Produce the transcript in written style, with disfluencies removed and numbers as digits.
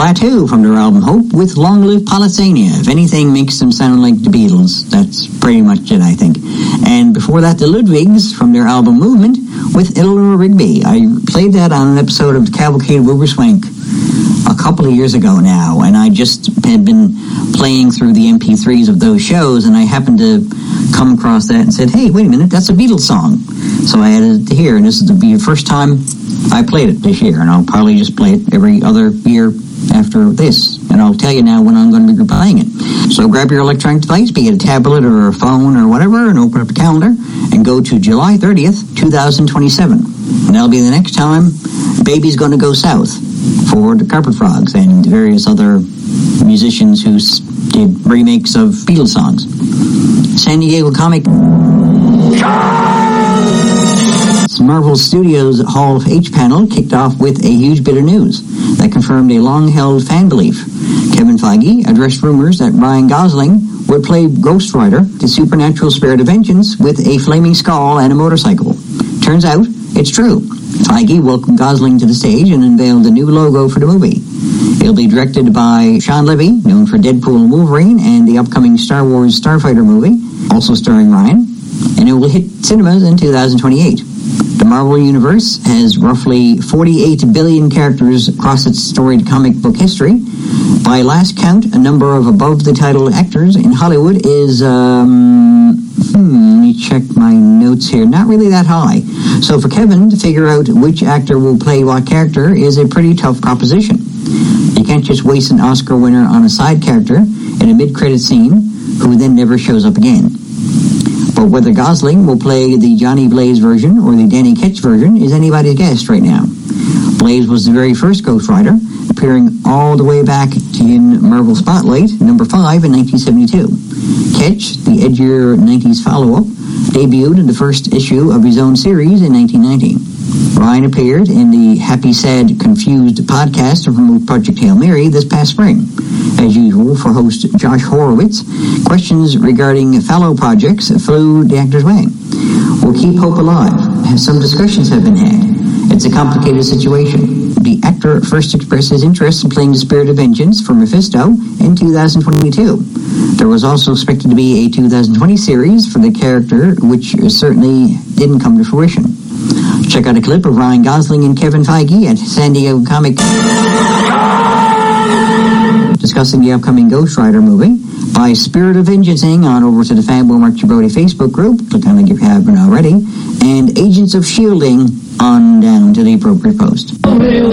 Plateau from their album Hope with Long Live Polythania. If anything makes them sound like the Beatles, that's pretty much it, I think. And before that, the Ludwigs from their album Movement with Eleanor Rigby. I played that on an episode of the Cavalcade Wilburswank a couple of years ago now, and I just had been playing through the MP3s of those shows, and I happened to come across that and said, hey, wait a minute, that's a Beatles song. So I added it to here, and this is the first time I played it this year, and I'll probably just play it every other year after this, and I'll tell you now when I'm going to be replaying it. So grab your electronic device, be it a tablet or a phone or whatever, and open up the calendar and go to July 30th, 2027. And that'll be the next time Baby's Gonna Go South for the Carpet Frogs and various other musicians who did remakes of Beatles songs. San Diego Comic Marvel Studios Hall of H panel kicked off with a huge bit of news that confirmed a long-held fan belief. Kevin Feige addressed rumors that Ryan Gosling would play Ghost Rider, the supernatural spirit of vengeance, with a flaming skull and a motorcycle. Turns out, it's true. Feige welcomed Gosling to the stage and unveiled a new logo for the movie. It'll be directed by Sean Levy, known for Deadpool and Wolverine, and the upcoming Star Wars Starfighter movie, also starring Ryan, and it will hit cinemas in 2028. The Marvel Universe has roughly 48 billion characters across its storied comic book history. By last count, a number of above-the-title actors in Hollywood is, let me check my notes here, not really that high. So for Kevin to figure out which actor will play what character is a pretty tough proposition. You can't just waste an Oscar winner on a side character in a mid-credit scene who then never shows up again. But whether Gosling will play the Johnny Blaze version or the Danny Ketch version is anybody's guess right now. Blaze was the very first Ghost Rider, appearing all the way back in Marvel Spotlight, number 5 in 1972. Ketch, the edgier 90s follow-up, debuted in the first issue of his own series in 1990. Ryan appeared in the Happy, Sad, Confused podcast from Project Hail Mary this past spring. As usual, for host Josh Horowitz, questions regarding fellow projects flew the actor's way. We'll keep hope alive. Some discussions have been had. It's a complicated situation. The actor first expressed his interest in playing the Spirit of Vengeance for Mephisto in 2022. There was also expected to be a 2020 series for the character, which certainly didn't come to fruition. Check out a clip of Ryan Gosling and Kevin Feige at San Diego Comic discussing the upcoming Ghost Rider movie. By Spirit of Vengeancing on over to the Fanboy Mark Gibrody Facebook group, click on the link if you haven't already, and Agents of Shielding on down to the appropriate post.